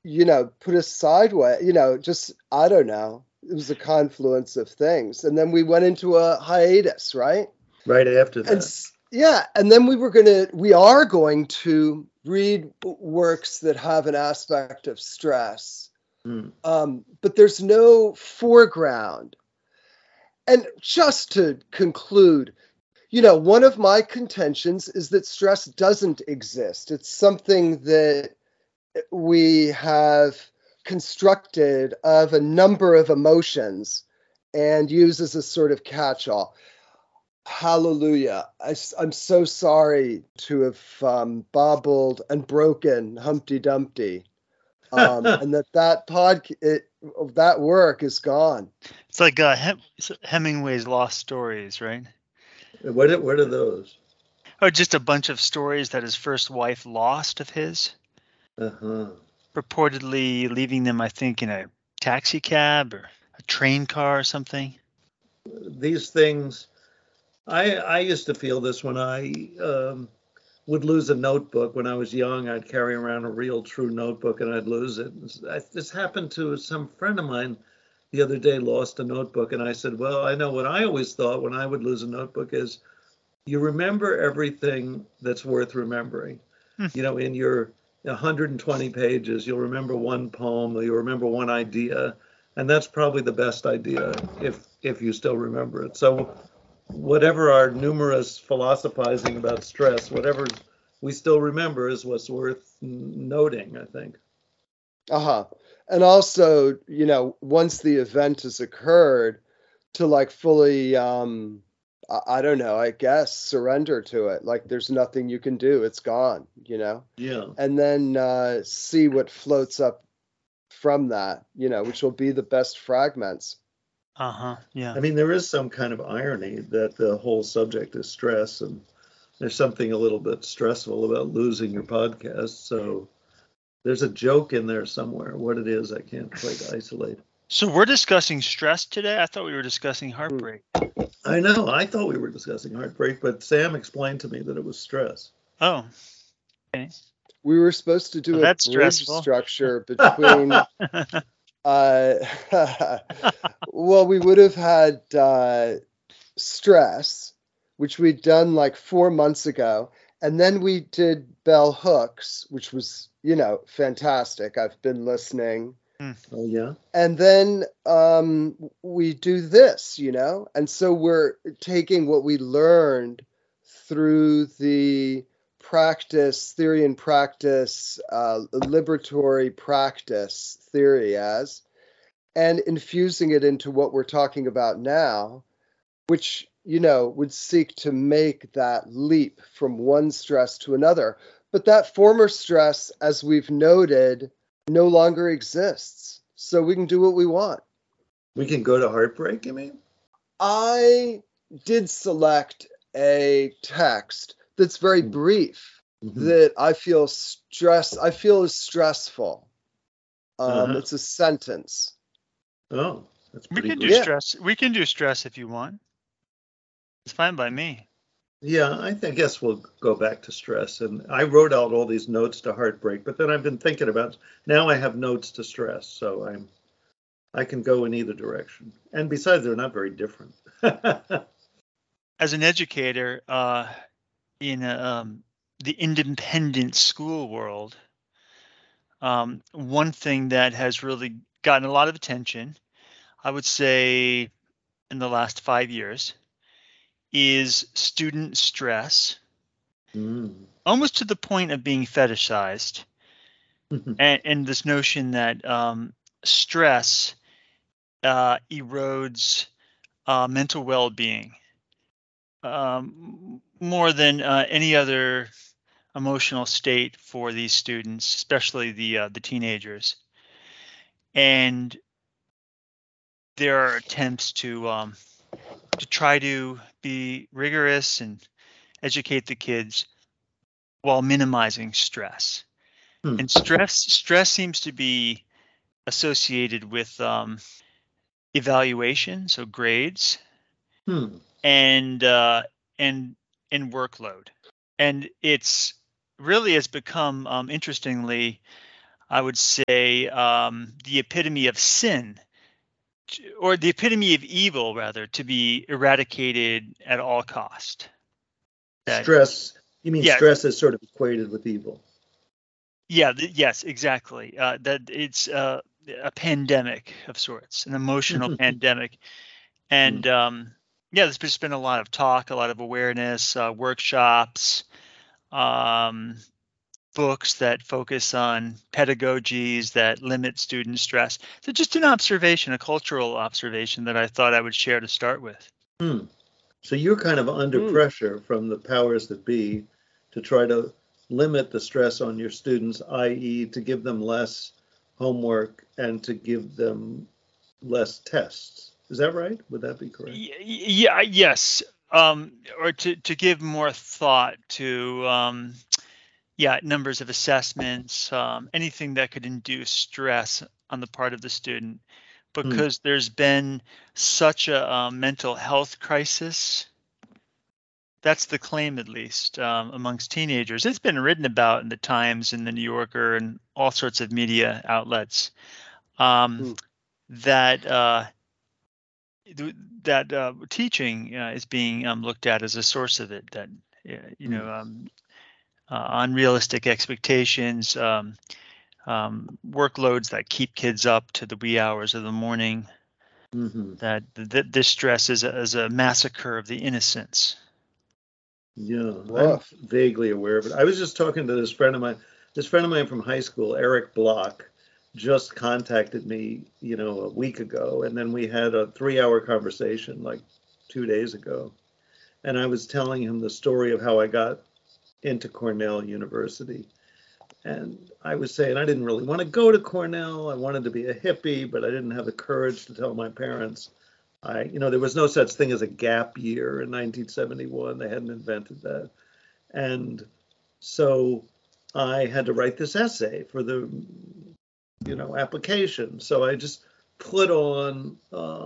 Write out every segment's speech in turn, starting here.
put us sideways, just, I don't know. It was a confluence of things. And then we went into a hiatus, right? Right after And that. yeah, and then we are going to read works that have an aspect of stress. But there's no foreground. And just to conclude, one of my contentions is that stress doesn't exist. It's something that we have constructed of a number of emotions and use as a sort of catch-all. Hallelujah. I'm so sorry to have bobbled and broken Humpty Dumpty. And that work is gone. It's like Hemingway's lost stories, right? What are those? Oh, just a bunch of stories that his first wife lost of his. Purportedly leaving them, I think, in a taxi cab or a train car or something. These things, I used to feel this when I would lose a notebook. When I was young, I'd carry around a real true notebook and I'd lose it. This happened to some friend of mine the other day, lost a notebook. And I said, well, I know what I always thought when I would lose a notebook is you remember everything that's worth remembering. In your 120 pages, you'll remember one poem or you'll remember one idea. And that's probably the best idea if you still remember it. So whatever our numerous philosophizing about stress, whatever we still remember is what's worth noting, I think. And also, once the event has occurred, to fully, I don't know, I guess, surrender to it. Like there's nothing you can do. It's gone, Yeah. And then see what floats up from that, which will be the best fragments. Yeah. I mean, there is some kind of irony that the whole subject is stress, and there's something a little bit stressful about losing your podcast. So there's a joke in there somewhere. What it is, I can't quite isolate. So we're discussing stress today? I thought we were discussing heartbreak. I know. I thought we were discussing heartbreak, but Sam explained to me that it was stress. Oh, okay. We were supposed to do a bridge stressful. Structure between... well, we would have had stress, which we'd done 4 months ago. And then we did Bell Hooks, which was, fantastic. I've been listening. Oh, yeah. And then we do this, and so we're taking what we learned through the theory and practice, liberatory practice theory and infusing it into what we're talking about now, which, would seek to make that leap from one stress to another. But that former stress, as we've noted, no longer exists. So we can do what we want. We can go to heartbreak, you mean? I did select a text that's very brief, that I feel is stressful. It's a sentence. Oh, that's pretty good. Stress. We can do stress if you want. It's fine by me. Yeah, I guess we'll go back to stress. And I wrote out all these notes to heartbreak, but then I've been thinking about, now I have notes to stress, so I can go in either direction. And besides, they're not very different. As an educator in the independent school world, one thing that has really gotten a lot of attention, I would say in the last 5 years, is student stress, almost to the point of being fetishized, and this notion that stress erodes mental well-being more than any other emotional state for these students, especially the teenagers. And there are attempts to try to be rigorous and educate the kids while minimizing stress. And stress seems to be associated with evaluation, so grades, and workload. And it's really has become, interestingly, I would say, the epitome of sin, or the epitome of evil, rather, to be eradicated at all cost. Stress. You mean stress is sort of equated with evil? Yeah. Yes, exactly. That it's a pandemic of sorts, an emotional pandemic. And there's just been a lot of talk, a lot of awareness, workshops, books that focus on pedagogies that limit student stress. So just an observation, a cultural observation that I thought I would share to start with. So you're kind of under pressure from the powers that be to try to limit the stress on your students, i.e. to give them less homework and to give them less tests. Is that right? Would that be correct? Yeah, yes. Or to give more thought to numbers of assessments, anything that could induce stress on the part of the student, because there's been such a mental health crisis. That's the claim, at least, amongst teenagers. It's been written about in the Times and the New Yorker and all sorts of media outlets, that teaching is being looked at as a source of it. That unrealistic expectations, workloads that keep kids up to the wee hours of the morning. That this stress is a massacre of the innocents. Yeah, I'm vaguely aware of it. I was just talking to this friend of mine. This friend of mine from high school, Eric Block, just contacted me, a week ago, and then we had a 3-hour conversation like 2 days ago. And I was telling him the story of how I got into Cornell University. And I was saying I didn't really want to go to Cornell. I wanted to be a hippie, but I didn't have the courage to tell my parents. There was no such thing as a gap year in 1971. They hadn't invented that. And so I had to write this essay for the, application. So I just put on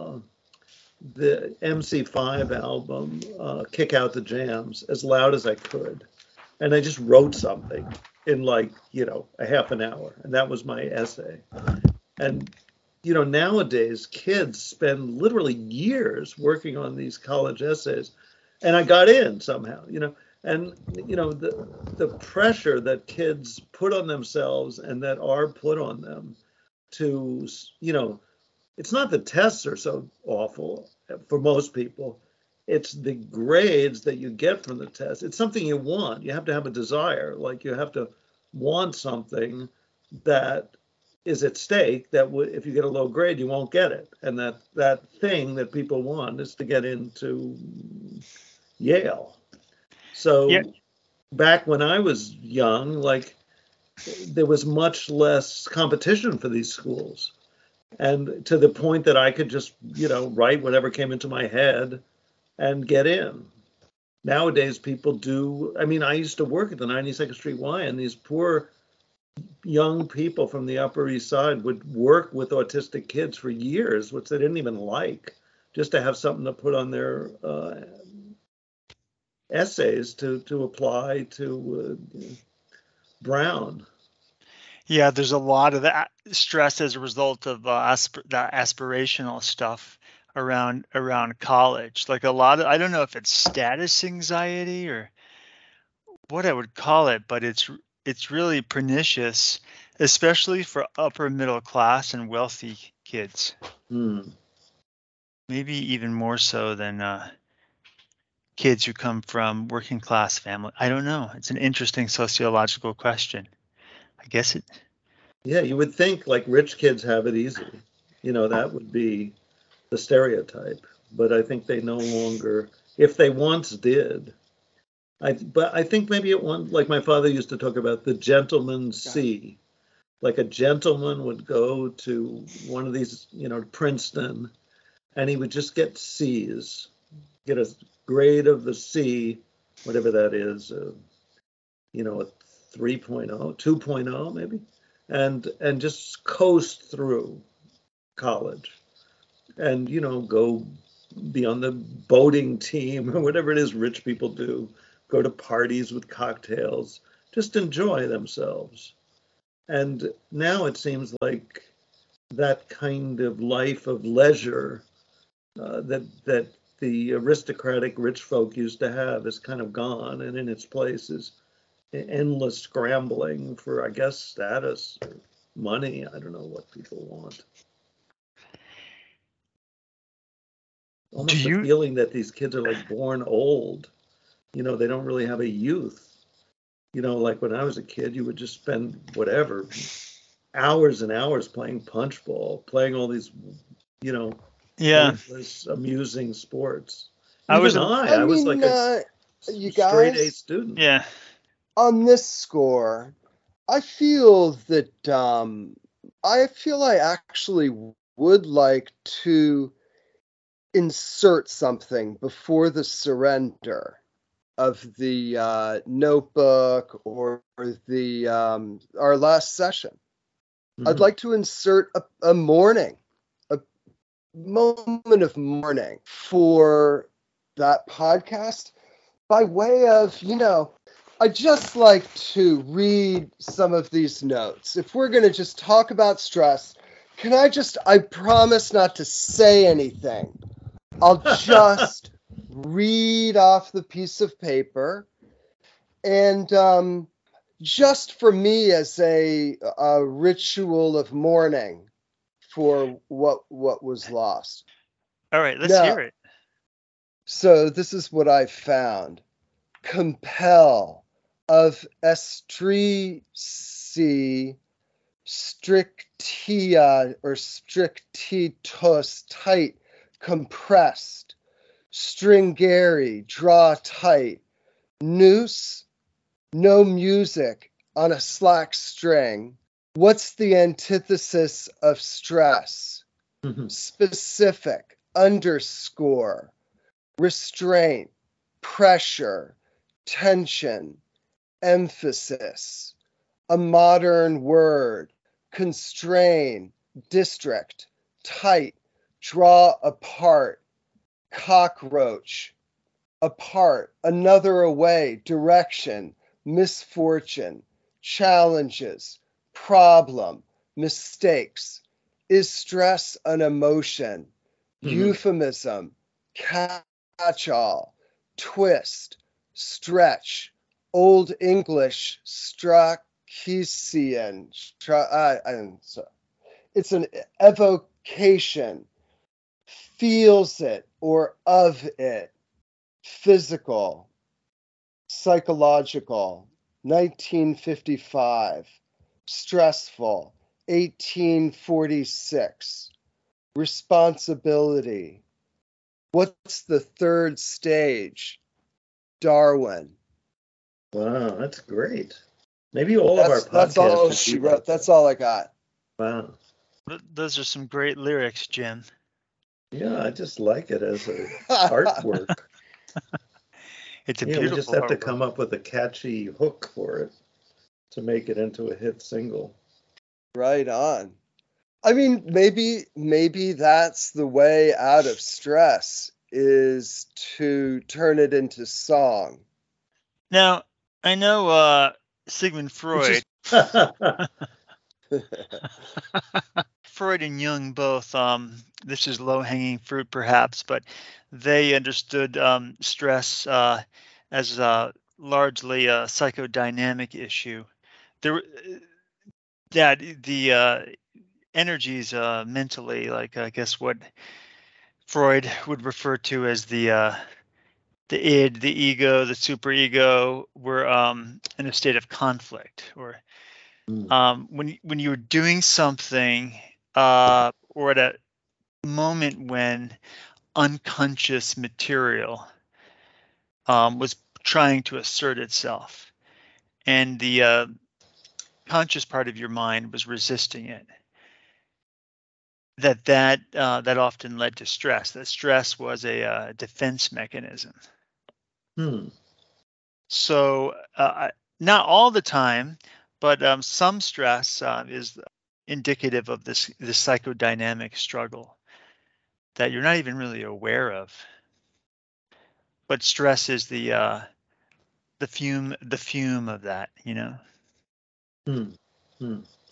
the MC5 album, Kick Out the Jams, as loud as I could. And I just wrote something in a half an hour. And that was my essay. And nowadays kids spend literally years working on these college essays, and I got in somehow, and the pressure that kids put on themselves and that are put on them to, it's not the tests are so awful for most people. It's the grades that you get from the test. It's something you want. You have to have a desire. Like you have to want something that is at stake, that if you get a low grade, you won't get it. And that thing that people want is to get into Yale. So back when I was young, there was much less competition for these schools. And to the point that I could just, write whatever came into my head and get in. Nowadays, people do. I mean, I used to work at the 92nd Street Y, and these poor young people from the Upper East Side would work with autistic kids for years, which they didn't even like, just to have something to put on their essays to apply to Brown. Yeah, there's a lot of that stress as a result of that aspirational stuff around college. Like a lot of, I don't know if it's status anxiety or what I would call it, but it's really pernicious, especially for upper middle class and wealthy kids. Maybe even more so than kids who come from working class family. I don't know. It's an interesting sociological question. I guess it. Yeah, you would think rich kids have it easy. That would be the stereotype. But I think they no longer, if they once did. But I think maybe it once, like my father used to talk about the gentleman's C. Like a gentleman would go to one of these, Princeton, and he would just get C's, get a grade of the C, whatever that is, a 3.0, 2.0 maybe, and just coast through college and, go be on the boating team or whatever it is rich people do, go to parties with cocktails, just enjoy themselves. And now it seems like that kind of life of leisure that the aristocratic rich folk used to have is kind of gone, and in its place is endless scrambling for, I guess, status or money. I don't know what people want. Almost a feeling that these kids are like born old. They don't really have a youth. Like when I was a kid, you would just spend whatever hours and hours playing punch ball, playing all these, pointless, amusing sports. I was like a you straight guys, A student. Yeah. On this score, I feel that I actually would like to insert something before the surrender of the notebook or the our last session. Mm-hmm. I'd like to insert a mourning, a moment of mourning for that podcast by way of, I'd just like to read some of these notes. If we're going to just talk about stress, I promise not to say anything. I'll just read off the piece of paper, and just for me as a ritual of mourning for what was lost. All right, let's hear it. So this is what I found. Compel of Estrici strictia or strictitus, tight, compressed. Stringere, draw tight. Noose, no music on a slack string. What's the antithesis of stress? Mm-hmm. Specific, underscore, restraint, pressure, tension, emphasis. A modern word, constrain, district, tight, draw apart, cockroach, apart, another away, direction, misfortune, challenges, problem, mistakes. Is stress an emotion? Mm-hmm. Euphemism, catch-all, twist, stretch, Old English, Strachesian. It's an evocation, feels it or of it, physical, psychological, 1955, stressful, 1846, responsibility. What's the third stage? Darwin. Wow, that's great. Maybe all of our podcasts. That's all she wrote. That's all I got. Wow. Those are some great lyrics, Jim. Yeah, I just like it as an artwork. It's a beautiful we just have artwork. To come up with a catchy hook for it to make it into a hit single. Right on. I mean, maybe that's the way out of stress, is to turn it into song. Now, I know Sigmund Freud. Freud and Jung both, this is low-hanging fruit perhaps, but they understood stress as largely a psychodynamic issue. The energies mentally, like I guess what Freud would refer to as the id, the ego, the superego, were in a state of conflict, or when you were doing something or at a moment when unconscious material was trying to assert itself, and the conscious part of your mind was resisting it, that often led to stress. That stress was a defense mechanism. So not all the time, but some stress is indicative of this psychodynamic struggle that you're not even really aware of. But stress is the fume of that,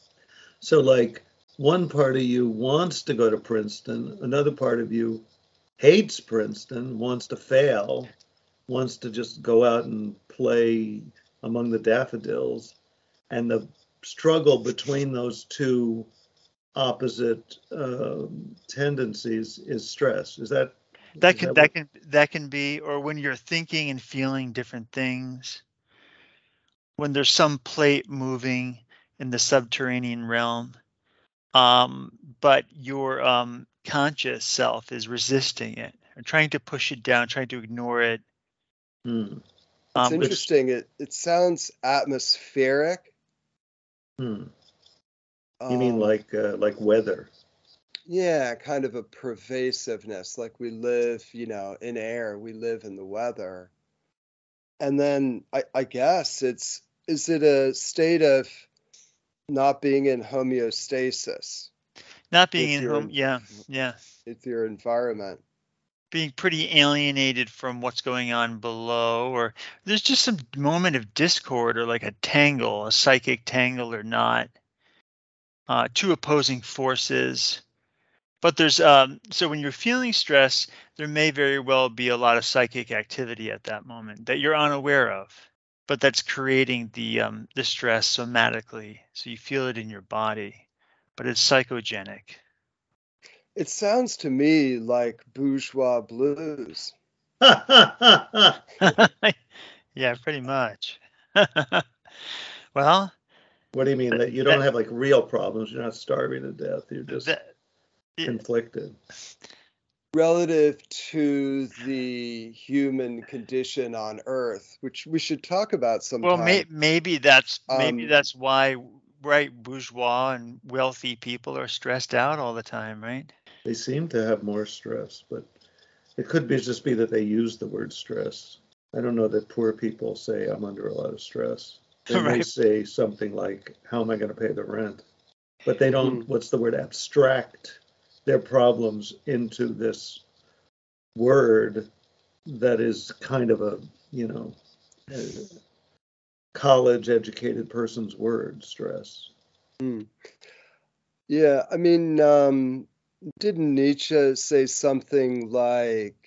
So like one part of you wants to go to Princeton, another part of you hates Princeton, wants to fail, wants to just go out and play among the daffodils. And the struggle between those two opposite tendencies is stress. Is that that can be, or when you're thinking and feeling different things, when there's some plate moving in the subterranean realm, but your conscious self is resisting it, or trying to push it down, trying to ignore it. It's interesting. It sounds atmospheric. You mean like weather? Yeah, kind of a pervasiveness, like we live, in air, we live in the weather. And then I guess is it a state of not being in homeostasis? Not being in home, yeah. With your environment. Being pretty alienated from what's going on below, or there's just some moment of discord, or like a tangle, a psychic tangle or not. Two opposing forces. But there's so when you're feeling stress, there may very well be a lot of psychic activity at that moment that you're unaware of, but that's creating the stress somatically. So you feel it in your body, but it's psychogenic. It sounds to me like bourgeois blues. Yeah, pretty much. Well, what do you mean that you don't have like real problems? You're not starving to death. You're just conflicted. Relative to the human condition on Earth, which we should talk about sometime. Well, maybe that's why, right, bourgeois and wealthy people are stressed out all the time, right? They seem to have more stress, but it could just be that they use the word stress. I don't know that poor people say I'm under a lot of stress. They may say something like, how am I going to pay the rent? But they don't, what's the word, abstract their problems into this word that is kind of a college educated person's word, stress. Yeah, I mean, didn't Nietzsche say something like,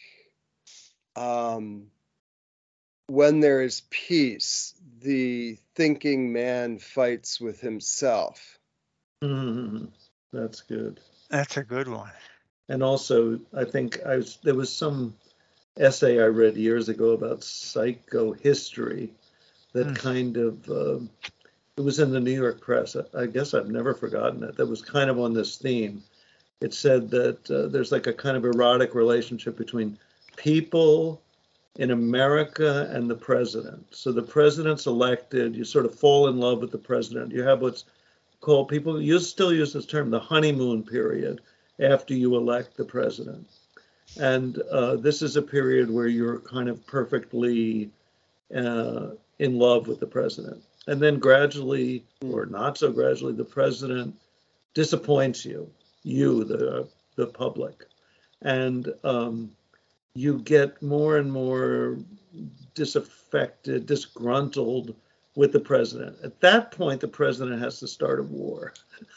when there is peace, the thinking man fights with himself? That's good. That's a good one. And also, I think there was some essay I read years ago about psychohistory that kind of, it was in the New York Press. I guess I've never forgotten it. That was kind of on this theme. It said that there's like a kind of erotic relationship between people in America and the president. So the president's elected, you sort of fall in love with the president. You have what's called, people still use this term, the honeymoon period after you elect the president. And this is a period where you're kind of perfectly in love with the president. And then gradually, or not so gradually, the president disappoints you, the public. And you get more and more disaffected, disgruntled with the president. At that point, the president has to start a war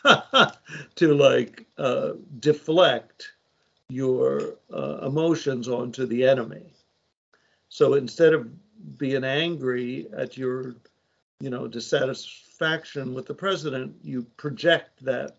to deflect your emotions onto the enemy. So instead of being angry at your, dissatisfaction with the president, you project that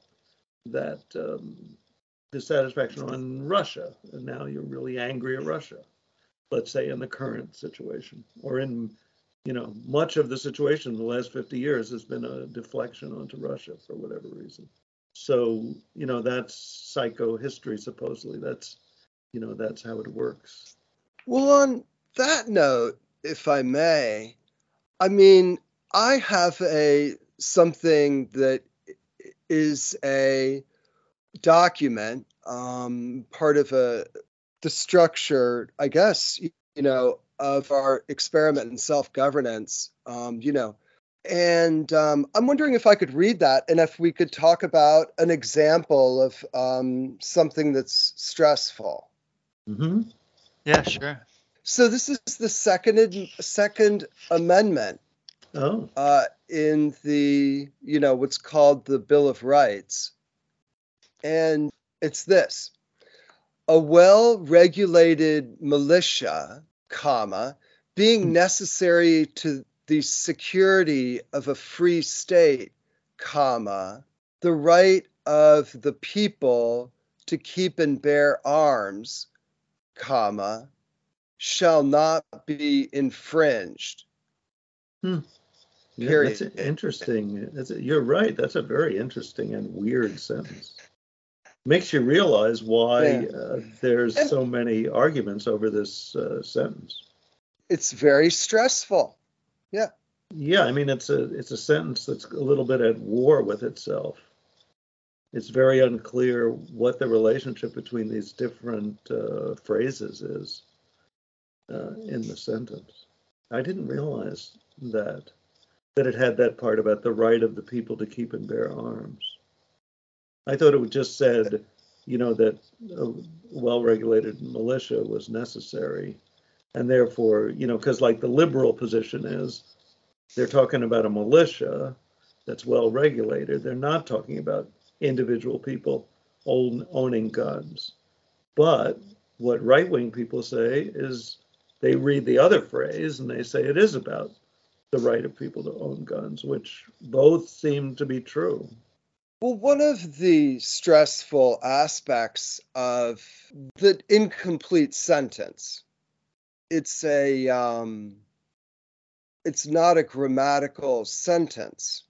dissatisfaction on Russia, and now you're really angry at Russia. Let's say in the current situation, or in, much of the situation in the last 50 years has been a deflection onto Russia for whatever reason. So, that's psychohistory, supposedly. That's how it works. Well, on that note, if I may, I mean, I have something that is a document, part of the structure, I guess, of our experiment in self-governance, and I'm wondering if I could read that, and if we could talk about an example of something that's stressful. Mm-hmm. Yeah, sure. So this is the Second Amendment. Oh. in the, what's called the Bill of Rights. And it's this: a well-regulated militia, being necessary to the security of a free state, the right of the people to keep and bear arms, shall not be infringed. Yeah, Period. that's interesting. You're right. That's a very interesting and weird sentence. Makes you realize why there's so many arguments over this sentence. It's very stressful. Yeah. Yeah, I mean, it's a sentence that's a little bit at war with itself. It's very unclear what the relationship between these different phrases is in the sentence. I didn't realize that it had that part about the right of the people to keep and bear arms. I thought it just said, that a well-regulated militia was necessary. And therefore, because like the liberal position is, they're talking about a militia that's well-regulated. They're not talking about individual people owning guns. But what right-wing people say is they read the other phrase and they say it is about the right of people to own guns, which both seem to be true. Well, one of the stressful aspects of the incomplete sentence, it's not a grammatical sentence.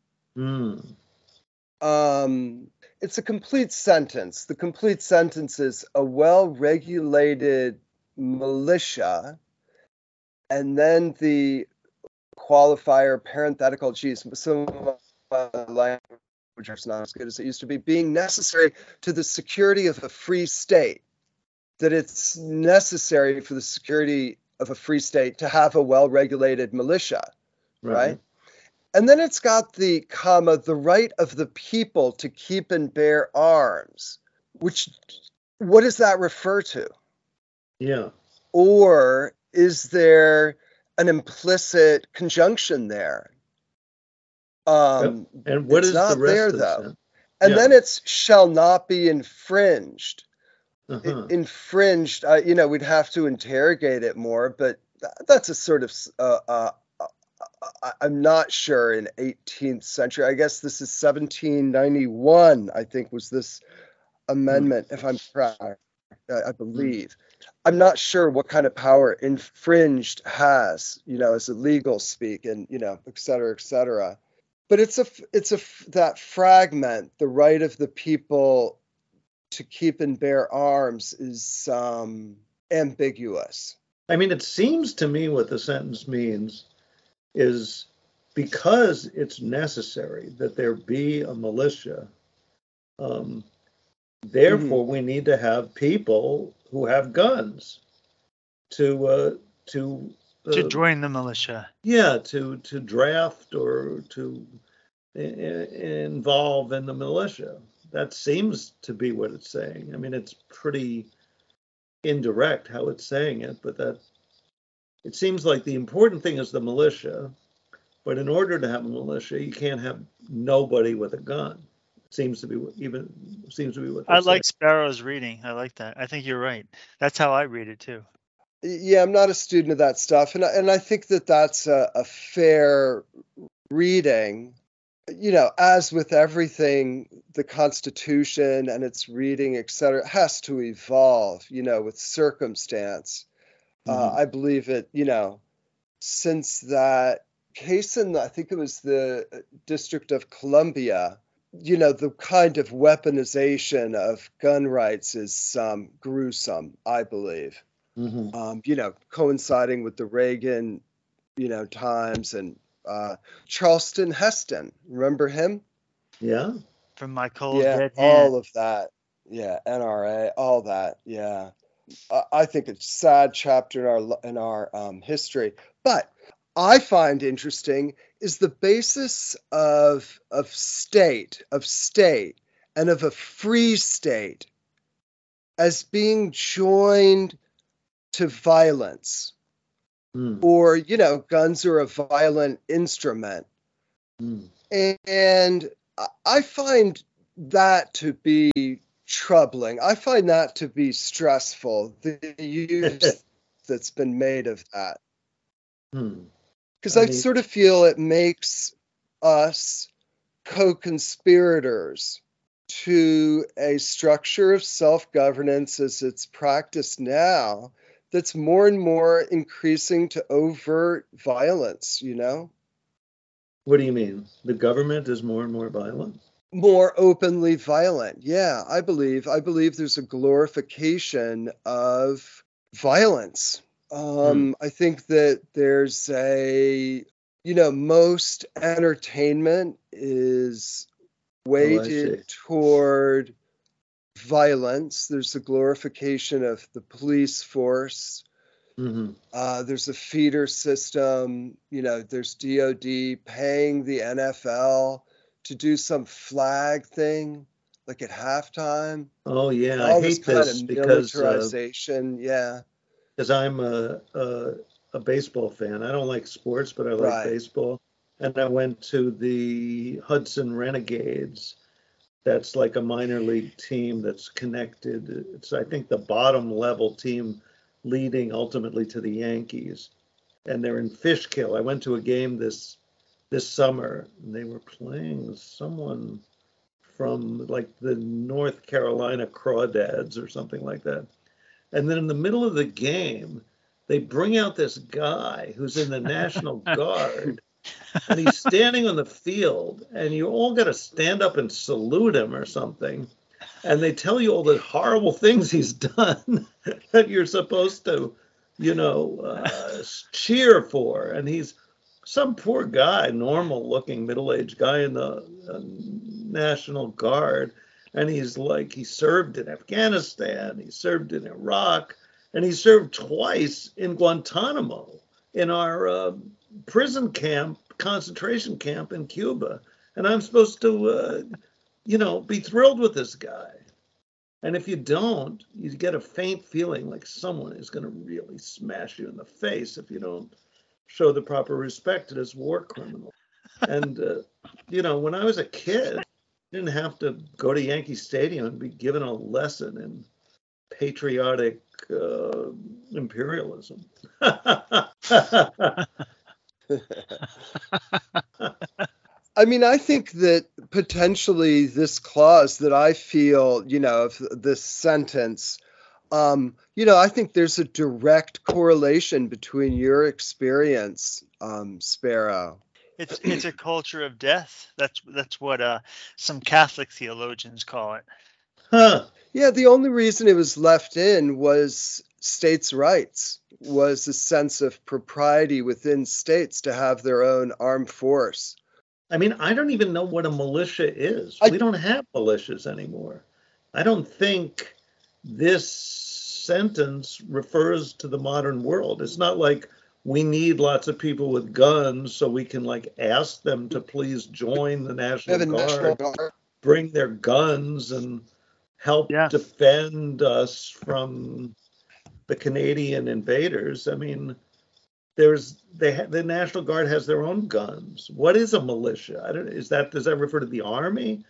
It's a complete sentence. The complete sentence is a well-regulated militia, and then the qualifier parenthetical, some language is not as good as it used to be, being necessary to the security of a free state, that it's necessary for the security of a free state to have a well-regulated militia, right? And then it's got the the right of the people to keep and bear arms, which, what does that refer to? Yeah. Or is there an implicit conjunction there? And what is the rest of the sentence? And then it's shall not be infringed. Infringed, we'd have to interrogate it more, but that's a sort of, I'm not sure, in 18th century. I guess this is 1791, I think, was this amendment, if I'm correct, I believe. I'm not sure what kind of power infringed has, as a legal speak, and, et cetera, et cetera. But it's that fragment, the right of the people to keep and bear arms, is ambiguous. I mean, it seems to me what the sentence means is because it's necessary that there be a militia, therefore we need to have people who have guns to join the militia. Yeah, to draft or to involve in the militia. That seems to be what it's saying. I mean, it's pretty indirect how it's saying it, but it seems like the important thing is the militia. But in order to have a militia, you can't have nobody with a gun. Seems to be what I like Sparrow's reading. I like that. I think you're right. That's how I read it too. Yeah, I'm not a student of that stuff, and I think that that's a fair reading. As with everything, the Constitution and its reading, et cetera, has to evolve, with circumstance. I believe it, since that case in, I think it was the District of Columbia, the kind of weaponization of gun rights is gruesome, I believe. Coinciding with the Reagan, times, and Charleston Heston, remember him? Yeah. From My Cold Dead Hand. All of that. Yeah, NRA, all that. Yeah. I think it's a sad chapter in our history. But I find interesting is the basis of state, and of a free state as being joined to violence, or, guns are a violent instrument. Mm. And I find that to be troubling. I find that to be stressful, the use that's been made of that. Because I sort of feel it makes us co-conspirators to a structure of self-governance as it's practiced now that's more and more increasing to overt violence, you know? What do you mean? The government is more and more violent? More openly violent. Yeah, I believe there's a glorification of violence. I think that there's most entertainment is weighted toward violence. There's a glorification of the police force. There's a feeder system. There's DOD paying the NFL to do some flag thing, like at halftime. Oh yeah, all I hate this because militarization. Because I'm a baseball fan. I don't like sports, but I like baseball. And I went to the Hudson Renegades. That's like a minor league team that's connected. It's, I think, the bottom level team leading ultimately to the Yankees. And they're in Fishkill. I went to a game this summer, and they were playing someone from like the North Carolina Crawdads or something like that. And then in the middle of the game, they bring out this guy who's in the National Guard, and he's standing on the field, and you all got to stand up and salute him or something. And they tell you all the horrible things he's done that you're supposed to, cheer for. And he's some poor guy, normal looking middle-aged guy in the National Guard. And he's like, he served in Afghanistan, he served in Iraq, and he served twice in Guantanamo, in our prison camp, concentration camp in Cuba. And I'm supposed to, be thrilled with this guy. And if you don't, you get a faint feeling like someone is going to really smash you in the face if you don't show the proper respect to this war criminal. And, when I was a kid, I didn't have to go to Yankee Stadium and be given a lesson in patriotic imperialism. I mean, I think that potentially this clause that I feel, of this sentence, I think there's a direct correlation between your experience, Sparrow. It's a culture of death. That's what some Catholic theologians call it. Huh. Yeah, the only reason it was left in was states' rights, was a sense of propriety within states to have their own armed force. I mean, I don't even know what a militia is. We don't have militias anymore. I don't think this sentence refers to the modern world. It's not like we need lots of people with guns so we can ask them to please join the National Guard, bring their guns and help defend us from the Canadian invaders. I mean, the National Guard has their own guns. What is a militia? Does that refer to the army?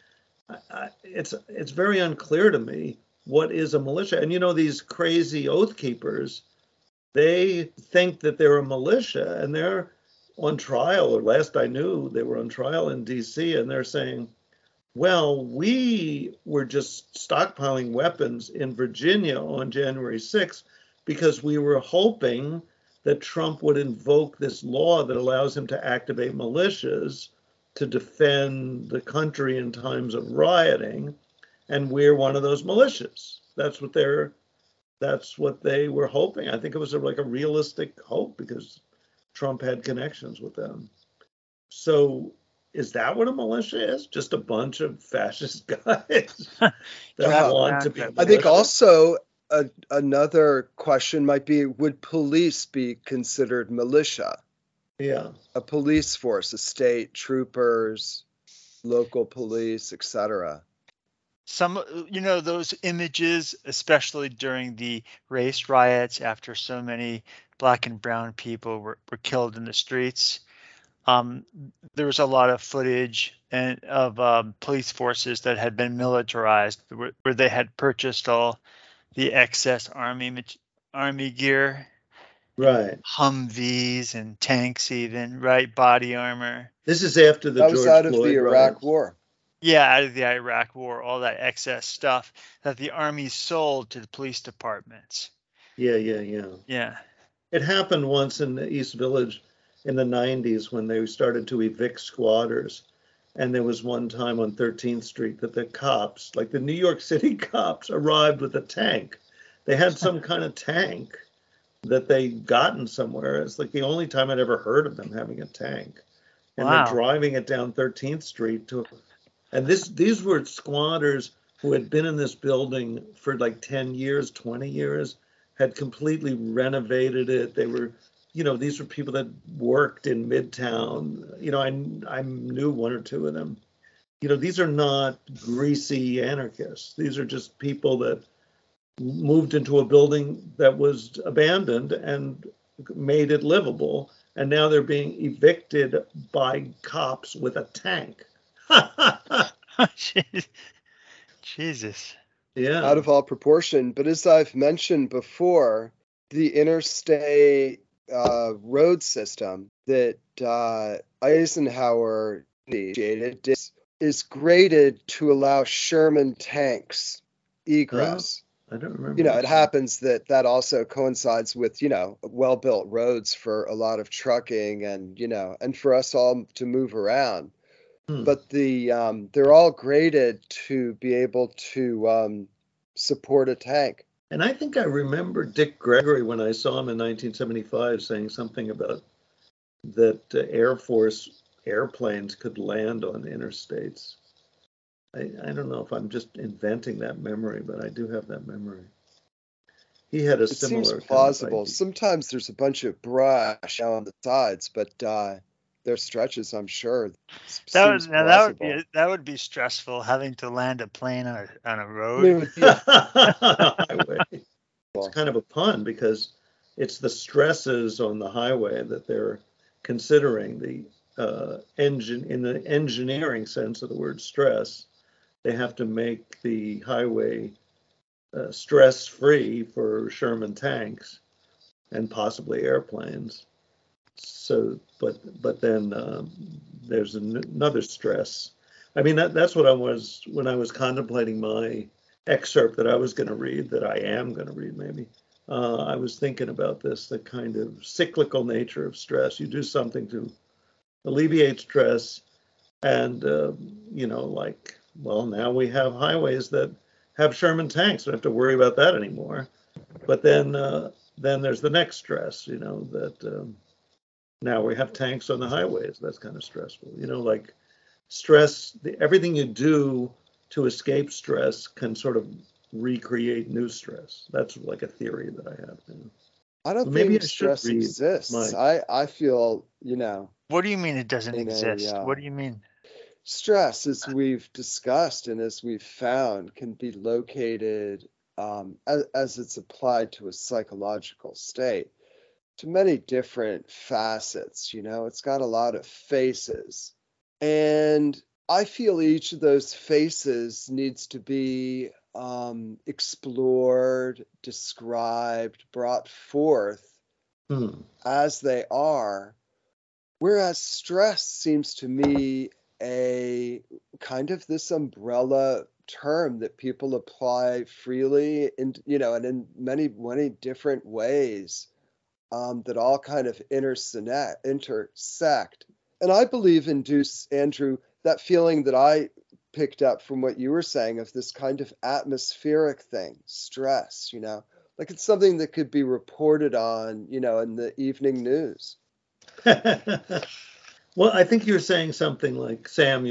It's very unclear to me what is a militia. And these crazy oath keepers, they think that they're a militia, and they're on trial. Or last I knew, they were on trial in D.C. and they're saying, well, we were just stockpiling weapons in Virginia on January 6th because we were hoping that Trump would invoke this law that allows him to activate militias to defend the country in times of rioting, and we're one of those militias. That's what they were hoping. I think it was like a realistic hope because Trump had connections with them. So is that what a militia is? Just a bunch of fascist guys that want to be militia? I think also another question might be, would police be considered militia? Yeah. A police force, a state, troopers, local police, etc. Some, those images, especially during the race riots after so many black and brown people were killed in the streets, there was a lot of footage and of police forces that had been militarized, where they had purchased all the excess army gear, Right. Humvees and tanks, even, right, body armor. This is after the That was George out of Floyd the Iraq riots. War. Yeah, out of the Iraq War, all that excess stuff that the army sold to the police departments. Yeah. Yeah. It happened once in the East Village in the 90s when they started to evict squatters. And there was one time on 13th Street that the cops, like the New York City cops, arrived with a tank. They had some kind of tank that they'd gotten somewhere. It's like the only time I'd ever heard of them having a tank. And they're Wow. driving it down 13th Street and these were squatters who had been in this building for like 10 years, 20 years, had completely renovated it. They were, these were people that worked in Midtown. I knew one or two of them. These are not greasy anarchists. These are just people that moved into a building that was abandoned and made it livable. And now they're being evicted by cops with a tank. Jesus. Yeah. Out of all proportion. But as I've mentioned before, the interstate road system that Eisenhower initiated is graded to allow Sherman tanks egress. I don't remember. It happens that also coincides with, well-built roads for a lot of trucking and for us all to move around. But they're all graded to be able to support a tank. And I think I remember Dick Gregory when I saw him in 1975 saying something about that Air Force airplanes could land on interstates. I don't know if I'm just inventing that memory, but I do have that memory. He had a similar. It seems plausible. Sometimes there's a bunch of brush on the sides, but there are stretches, I'm sure. That would be stressful, having to land a plane on a road. Highway. It's kind of a pun because it's the stresses on the highway that they're considering. The in the engineering sense of the word stress, they have to make the highway stress-free for Sherman tanks and possibly airplanes. So, but then there's another stress. I mean, that's what I was when I was contemplating my excerpt that I was going to read, that I am going to read maybe. I was thinking about this, the kind of cyclical nature of stress. You do something to alleviate stress, and now we have highways that have Sherman tanks. Don't have to worry about that anymore. But then there's the next stress, that now we have tanks on the highways. That's kind of stressful. Like stress, everything you do to escape stress can sort of recreate new stress. That's like a theory that I have. I don't think stress exists. I feel, What do you mean it doesn't exist? What do you mean? Stress, as we've discussed and as we've found, can be located as it's applied to a psychological state to many different facets. It's got a lot of faces. And I feel each of those faces needs to be explored, described, brought forth as they are. Whereas stress seems to me a kind of this umbrella term that people apply freely and in many, many different ways that all kind of intersect. And I believe induce, Andrew, that feeling that I picked up from what you were saying of this kind of atmospheric thing, stress, like it's something that could be reported on, in the evening news. Well, I think you're saying something like, Sam,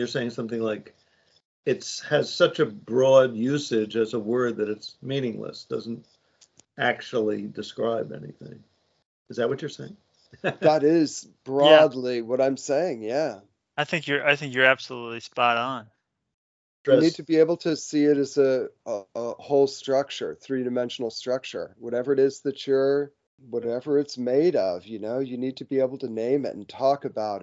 it has such a broad usage as a word that it's meaningless, doesn't actually describe anything. Is that what you're saying? That is broadly what I'm saying. Yeah. I think you're absolutely spot on. You need to be able to see it as a whole structure, three-dimensional structure, whatever it is whatever it's made of, you need to be able to name it and talk about it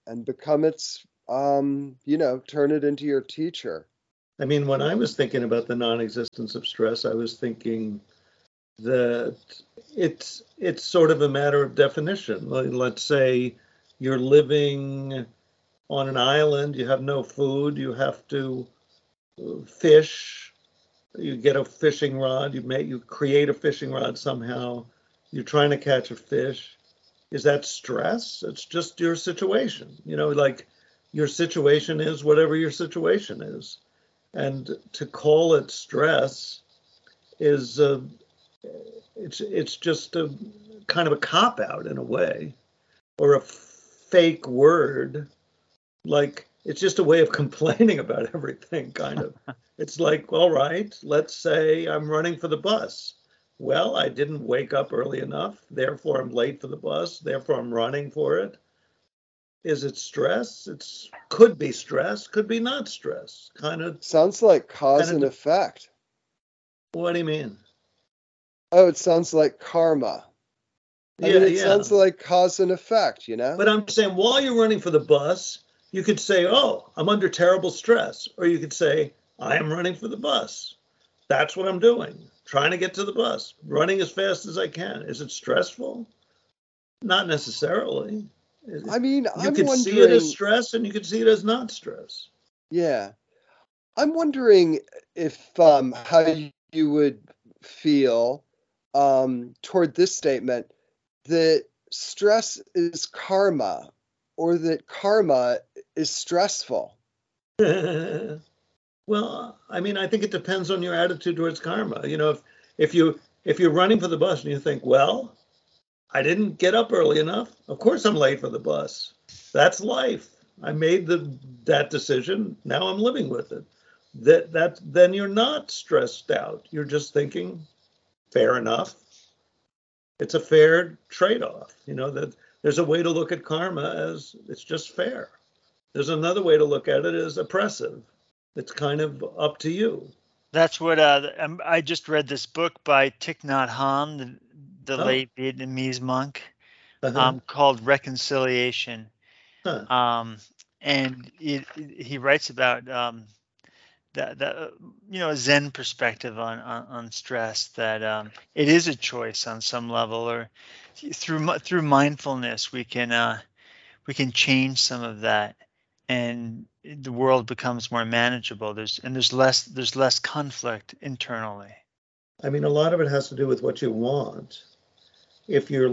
and become its, turn it into your teacher. I mean, when I was thinking about the non-existence of stress, I was thinking that it's sort of a matter of definition. Let's say you're living on an island, you have no food, you have to fish, you get a fishing rod, you create a fishing rod somehow, you're trying to catch a fish. Is that stress? It's just your situation. Like your situation is whatever your situation is. And to call it stress is it's just a kind of a cop out in a way, or a fake word. Like it's just a way of complaining about everything, kind of. It's like, all right, let's say I'm running for the bus. Well, I didn't wake up early enough, therefore I'm late for the bus, therefore I'm running for it. Is it stress? Could be stress, could be not stress. Kind of sounds like cause and effect. What do you mean? Oh, it sounds like karma. It sounds like cause and effect, But I'm saying while you're running for the bus, you could say, oh, I'm under terrible stress. Or you could say, I am running for the bus. That's what I'm doing. Trying to get to the bus, running as fast as I can. Is it stressful? Not necessarily. I'm could see it as stress and you could see it as not stress. Yeah. I'm wondering if how you would feel toward this statement that stress is karma, or that karma is stressful. Well, I think it depends on your attitude towards karma. If you're running for the bus and you think, well, I didn't get up early enough, of course I'm late for the bus. That's life. I made that decision. Now I'm living with it. Then you're not stressed out. You're just thinking, fair enough. It's a fair trade-off. That there's a way to look at karma as it's just fair. There's another way to look at it as oppressive. It's kind of up to you. That's what I just read this book by Thich Nhat Hanh, the late Vietnamese monk, called Reconciliation. And he writes about that a Zen perspective on stress, that it is a choice on some level, or through mindfulness we can change some of that, and the world becomes more manageable. There's less conflict internally. A lot of it has to do with what you want. If you're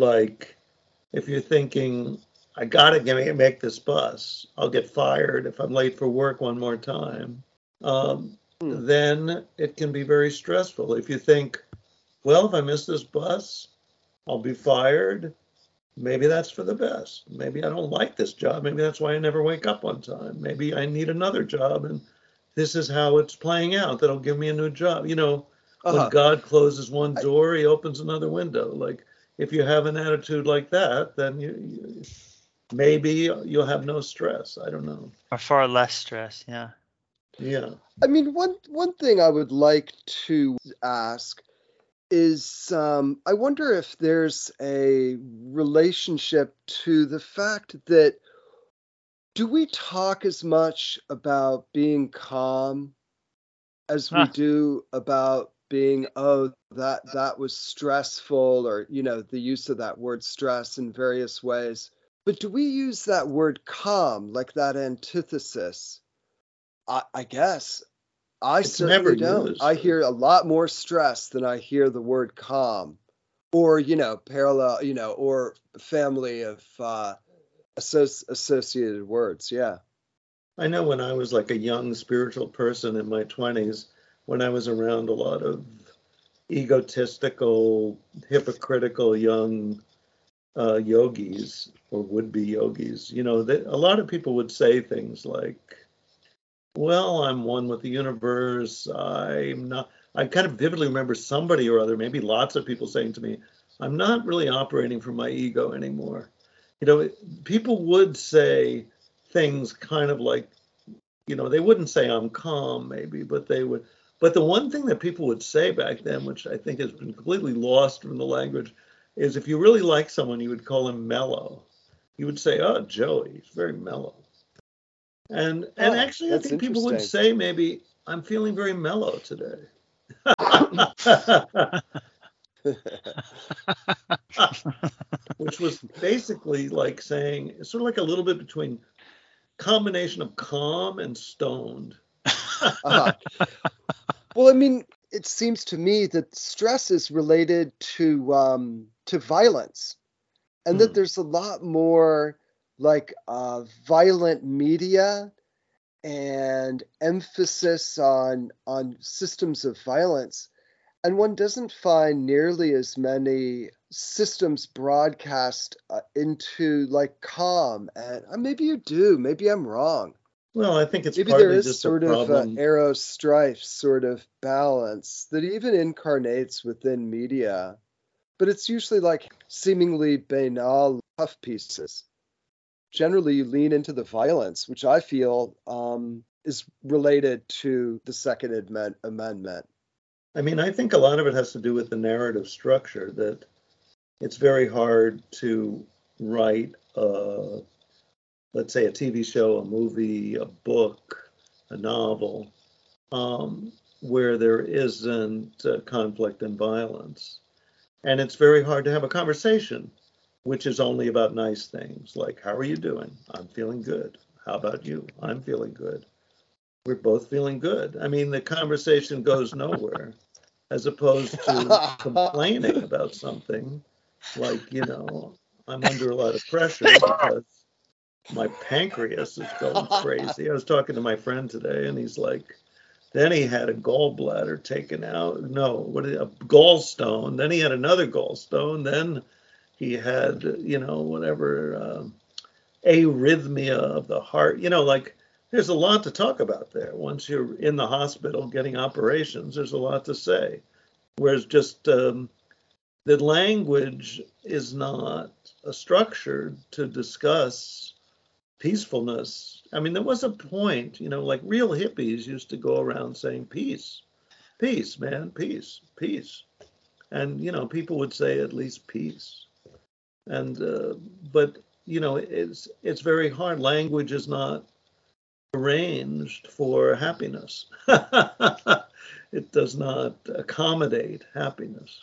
thinking, I gotta make this bus, I'll get fired if I'm late for work one more time, then it can be very stressful. If you think, well, if I miss this bus, I'll be fired. Maybe that's for the best. Maybe I don't like this job. Maybe that's why I never wake up on time. Maybe I need another job, and this is how it's playing out. That'll give me a new job. When God closes one door, he opens another window. Like, if you have an attitude like that, then maybe you'll have no stress. I don't know. Or far less stress, yeah. Yeah. One thing I would like to ask is, I wonder if there's a relationship to the fact that, do we talk as much about being calm as we do about being, that was stressful, or the use of that word stress in various ways? But do we use that word calm, like that antithesis? I guess I certainly don't. I hear a lot more stress than I hear the word calm, or parallel, or family of associated words. Yeah. I know when I was like a young spiritual person in my 20s, when I was around a lot of egotistical, hypocritical young yogis, or would-be yogis, a lot of people would say things like, well, I'm one with the universe. I'm not. I kind of vividly remember somebody or other, maybe lots of people, saying to me, I'm not really operating from my ego anymore. People would say things kind of like, they wouldn't say I'm calm, maybe, but they would. But the one thing that people would say back then, which I think has been completely lost from the language, is if you really like someone, you would call him mellow. You would say, "Oh, Joey, he's very mellow." And actually, I That's think people would interesting. say maybe I'm feeling very mellow today. Which was basically like saying, sort of like a little bit between combination of calm and stoned. Uh-huh. Well, I mean, it seems to me that stress is related to violence, and that there's a lot more like violent media and emphasis on systems of violence, and one doesn't find nearly as many systems broadcast into like calm. And maybe you do, maybe I'm wrong. Well, I think it's Maybe there partly is just a sort of problem. arrow strife sort of balance that even incarnates within media, but it's usually like seemingly banal puff pieces. Generally, you lean into the violence, which I feel is related to the Second Amendment. I mean, I think a lot of it has to do with the narrative structure, that it's very hard to write, let's say, a TV show, a movie, a book, a novel, where there isn't conflict and violence. And it's very hard to have a conversation, which is only about nice things like, how are you doing? I'm feeling good. How about you? I'm feeling good. We're both feeling good. I mean, the conversation goes nowhere, as opposed to complaining about something like, I'm under a lot of pressure because my pancreas is going crazy. I was talking to my friend today, and he's like, then he had a gallbladder taken out. No, a gallstone. Then he had another gallstone. Then he had, whatever, arrhythmia of the heart. Like, there's a lot to talk about there. Once you're in the hospital getting operations, there's a lot to say. Whereas just the language is not structured to discuss peacefulness. I mean, there was a point, like real hippies used to go around saying peace, peace, man, peace, peace. And, people would say at least peace. And, but, it's very hard. Language is not arranged for happiness. It does not accommodate happiness.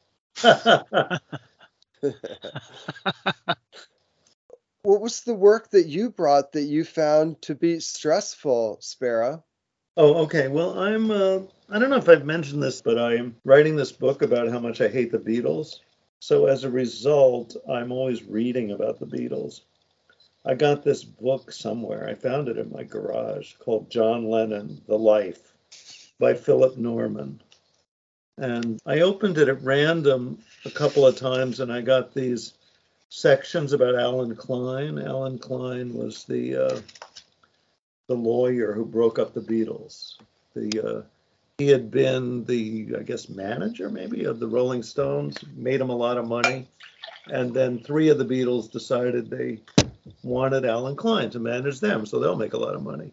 What was the work that you brought that you found to be stressful, Sparrow? Oh, okay. Well, I don't know if I've mentioned this, but I'm writing this book about how much I hate the Beatles. So as a result, I'm always reading about the Beatles. I got this book somewhere. I found it in my garage called John Lennon, The Life by Philip Norman. And I opened it at random a couple of times, and I got these sections about Alan Klein. Alan Klein was the lawyer who broke up the Beatles. He had been the, I guess, manager maybe of the Rolling Stones, made him a lot of money. And then three of the Beatles decided they wanted Alan Klein to manage them, so they'll make a lot of money.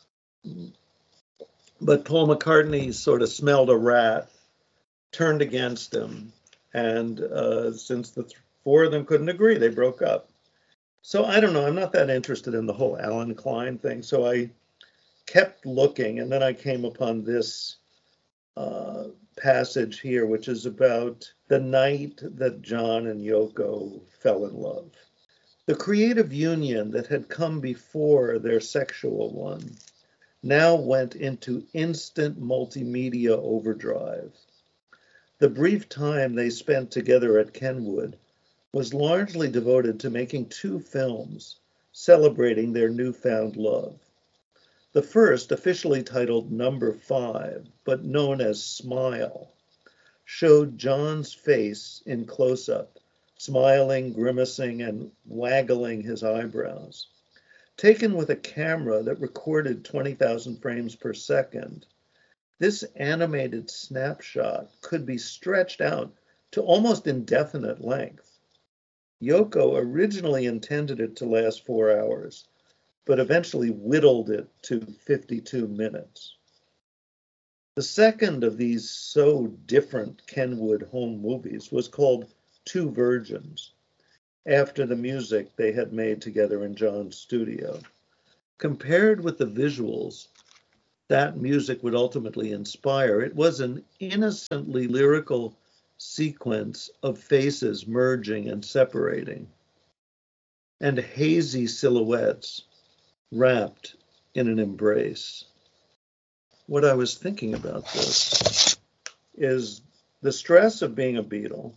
But Paul McCartney sort of smelled a rat, turned against him, and since the four of them couldn't agree, they broke up. So I don't know, I'm not that interested in the whole Alan Klein thing, so I kept looking, and then I came upon this passage here, which is about the night that John and Yoko fell in love. The creative union that had come before their sexual one now went into instant multimedia overdrive. The brief time they spent together at Kenwood was largely devoted to making two films celebrating their newfound love. The first, officially titled Number 5, but known as Smile, showed John's face in close-up, smiling, grimacing, and waggling his eyebrows. Taken with a camera that recorded 20,000 frames per second, this animated snapshot could be stretched out to almost indefinite length. Yoko originally intended it to last 4 hours, but eventually whittled it to 52 minutes. The second of these so different Kenwood home movies was called Two Virgins. after the music they had made together in John's studio. Compared with the visuals that music would ultimately inspire, it was an innocently lyrical sequence of faces merging and separating, and hazy silhouettes wrapped in an embrace. What I was thinking about this is the stress of being a Beatle.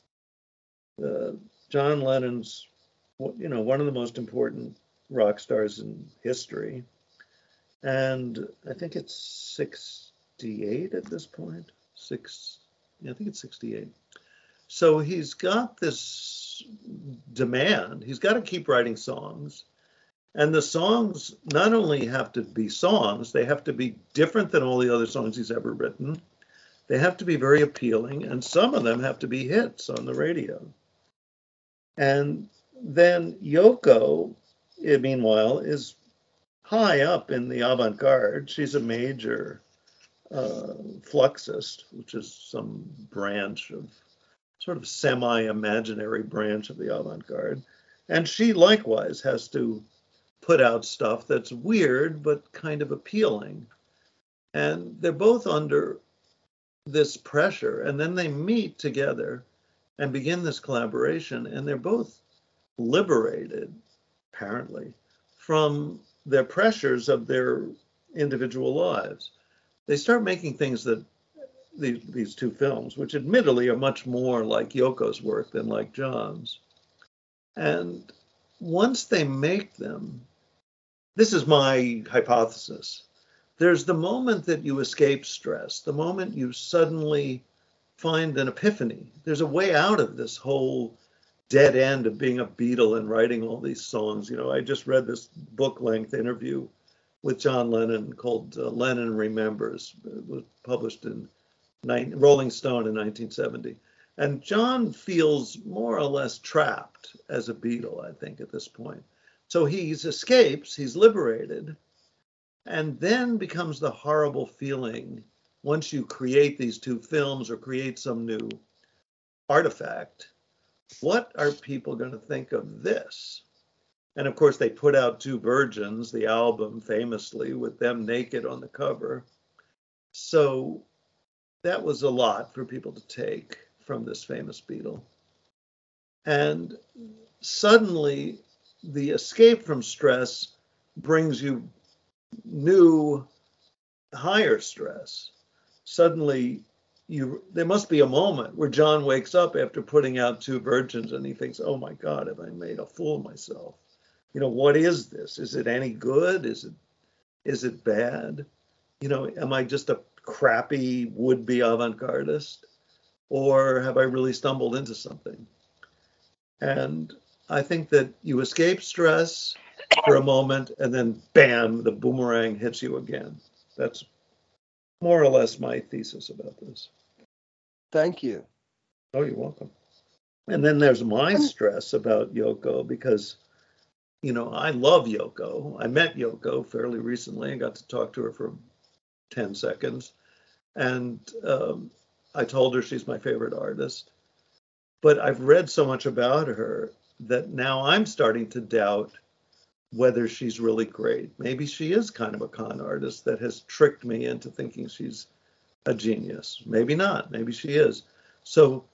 John Lennon's, one of the most important rock stars in history. And I think it's 68 at this point. I think it's 68. So he's got this demand. He's got to keep writing songs. And the songs not only have to be songs, they have to be different than all the other songs he's ever written. They have to be very appealing, and some of them have to be hits on the radio. And then Yoko, meanwhile, is high up in the avant-garde. She's a major fluxist, which is some branch of, sort of semi-imaginary branch of the avant-garde. And she likewise has to put out stuff that's weird but kind of appealing. And they're both under this pressure, and then they meet together and begin this collaboration, and they're both liberated, apparently, from their pressures of their individual lives. They start making things that these two films, which admittedly are much more like Yoko's work than like John's. And once they make them, this is my hypothesis, there's the moment that you escape stress, the moment you suddenly find an epiphany. There's a way out of this whole dead end of being a Beatle and writing all these songs. I just read this book-length interview with John Lennon called Lennon Remembers. It was published in Rolling Stone in 1970. And John feels more or less trapped as a Beatle, I think, at this point. So he escapes, he's liberated, and then becomes the horrible feeling once you create these two films or create some new artifact. What are people going to think of this? And of course, they put out Two Virgins, the album, famously, with them naked on the cover. So that was a lot for people to take from this famous Beatle. And suddenly, the escape from stress brings you new, higher stress. Suddenly, there must be a moment where John wakes up after putting out Two Virgins and he thinks, oh my God, have I made a fool of myself? What is this? Is it any good? Is it bad? Am I just a crappy would-be avant-gardist? Or have I really stumbled into something? And I think that you escape stress for a moment and then bam, the boomerang hits you again. That's more or less my thesis about this. Thank you. Oh, you're welcome. And then there's my stress about Yoko because, I love Yoko. I met Yoko fairly recently. I got to talk to her for 10 seconds. And I told her she's my favorite artist. But I've read so much about her that now I'm starting to doubt whether she's really great. Maybe she is kind of a con artist that has tricked me into thinking she's a genius. Maybe not. Maybe she is. So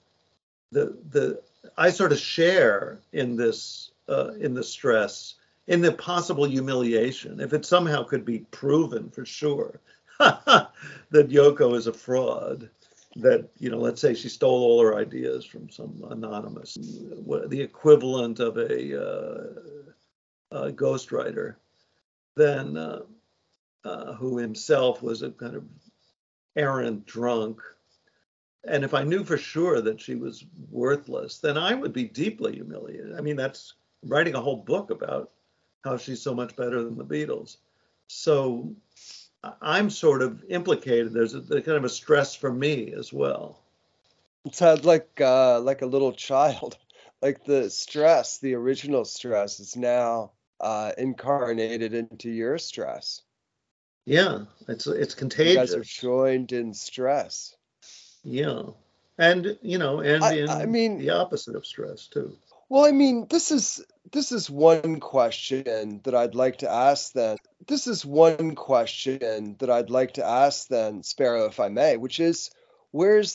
I sort of share in this in the stress, in the possible humiliation, if it somehow could be proven for sure that Yoko is a fraud, that, let's say she stole all her ideas from some anonymous, the equivalent of a ghostwriter, then who himself was a kind of errant drunk. And if I knew for sure that she was worthless, then I would be deeply humiliated. I mean, that's writing a whole book about how she's so much better than the Beatles. So I'm sort of implicated. There's a kind of a stress for me as well. It sounds like a little child, like the stress, the original stress is now incarnated into your stress. Yeah, it's contagious. You guys are joined in stress. Yeah, and I mean the opposite of stress too. Well, I mean, this is one question that I'd like to ask then. This is one question that I'd like to ask then, Sparrow, if I may, which is, where's